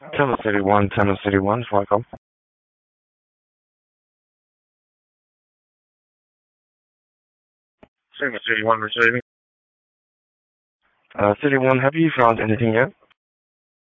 Channel City 1, welcome. Channel City 1 receiving. City 1, have you found anything yet?